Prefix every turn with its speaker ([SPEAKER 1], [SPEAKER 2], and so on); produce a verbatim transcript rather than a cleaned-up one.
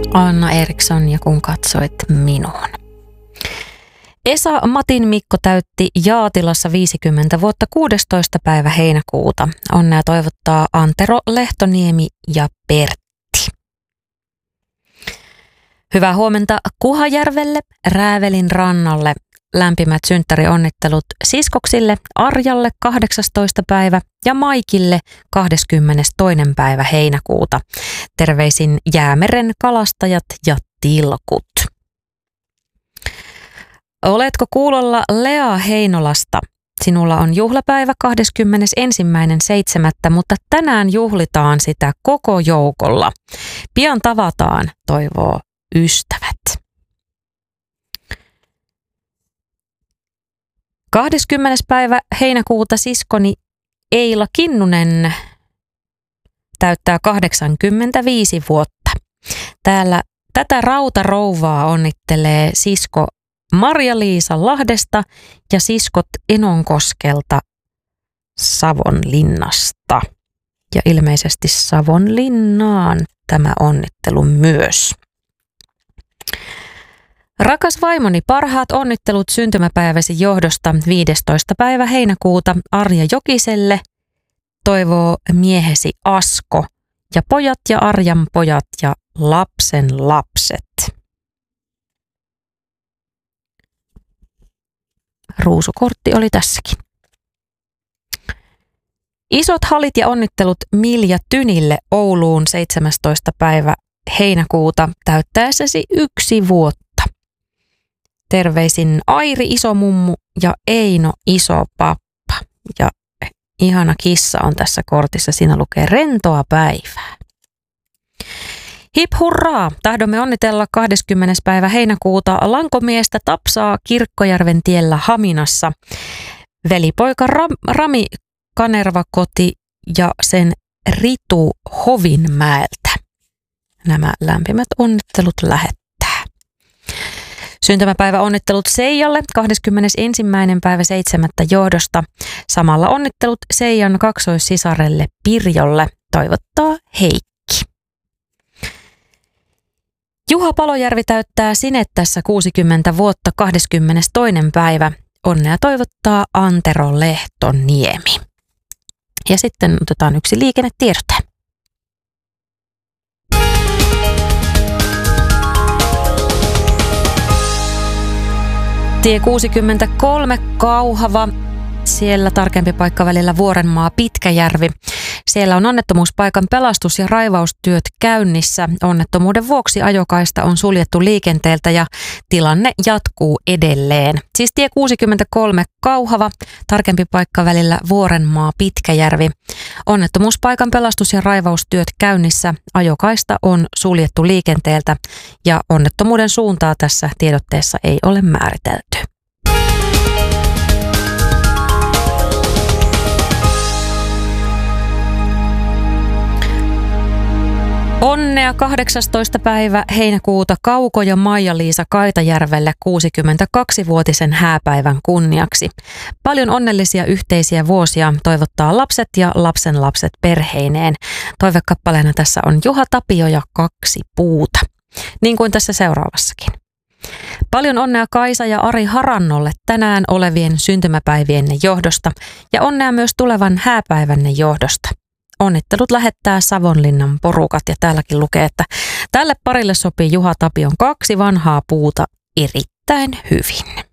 [SPEAKER 1] Anna Eriksson ja kun katsoit minuun. Esa Matin Mikko täytti Jaatilassa viisikymmentä vuotta kuudestoista päivä heinäkuuta. Onnea toivottaa Antero Lehtoniemi ja Pertti. Hyvää huomenta Kuhajärvelle, Räävelin rannalle. Lämpimät synttärionnittelut siskoksille Arjalle kahdeksastoista päivä ja Maikille kahdeskymmenestoinen päivä heinäkuuta. Terveisin Jäämeren kalastajat ja tilkut. Oletko kuulolla Lea Heinolasta? Sinulla on juhlapäivä kahdeskymmenesensimmäinen seitsemättä, mutta tänään juhlitaan sitä koko joukolla. Pian tavataan, toivoo ystävät. kahdeskymmenes päivä heinäkuuta siskoni Eila Kinnunen täyttää kahdeksankymmentäviisi vuotta. Täällä tätä rautarouvaa onnittelee sisko Marja-Liisa Lahdesta ja siskot Enonkoskelta Savonlinnasta. Ja ilmeisesti Savonlinnaan tämä onnittelu myös. Rakas vaimoni, parhaat onnittelut syntymäpäiväsi johdosta viidestoista päivä heinäkuuta Arja Jokiselle, toivoo miehesi Asko ja pojat ja Arjan pojat ja lapsen lapset. Ruusukortti oli tässäkin. Isot halit ja onnittelut Milja Tynille Ouluun seitsemästoista päivä heinäkuuta täyttäessäsi yksi vuotta. Terveisin Airi isomummu ja Eino isopappa. Ja ihana kissa on tässä kortissa. Siinä lukee rentoa päivää. Hip hurraa! Tahdomme onnitella kahdeskymmenes päivä heinäkuuta lankomiestä Tapsaa Kirkkojärven tiellä Haminassa. Velipoika Ram- Rami Kanervakoti ja sen Ritu Hovinmäeltä. Nämä lämpimät onnittelut lähettää. Syntymäpäivä onnittelut Seijalle kahdeskymmenesensimmäinen päivä seitsemättä johdosta. Samalla onnittelut Seijan kaksoissisarelle Pirjolle, toivottaa Heikki. Juha Palojärvi täyttää Sinettässä kuusikymmentä vuotta kahdeskymmenestoinen päivä. Onnea toivottaa Antero Lehtoniemi. Ja sitten otetaan yksi liikennetiedote. Tie kuusikymmentäkolme Kauhava, siellä tarkempi paikka välillä Vuorenmaa Pitkäjärvi. Siellä on onnettomuuspaikan pelastus- ja raivaustyöt käynnissä. Onnettomuuden vuoksi ajokaista on suljettu liikenteeltä ja tilanne jatkuu edelleen. Siis tie kuusikymmentäkolme Kauhava, tarkempi paikka välillä Vuorenmaa Pitkäjärvi. Onnettomuuspaikan pelastus- ja raivaustyöt käynnissä. Ajokaista on suljettu liikenteeltä ja onnettomuuden suuntaa tässä tiedotteessa ei ole määritelty. Onnea kahdeksastoista päivä heinäkuuta Kauko ja Maija-Liisa Kaitajärvelle kuusikymmentäkaksivuotisen hääpäivän kunniaksi. Paljon onnellisia yhteisiä vuosia toivottaa lapset ja lapsenlapset perheineen. Toivekappaleena tässä on Juha Tapio ja Kaksi puuta, niin kuin tässä seuraavassakin. Paljon onnea Kaisa ja Ari Harannolle tänään olevien syntymäpäivienne johdosta ja onnea myös tulevan hääpäivänne johdosta. Onnittelut lähettää Savonlinnan porukat ja täälläkin lukee, että tälle parille sopii Juha Tapion Kaksi vanhaa puuta erittäin hyvin.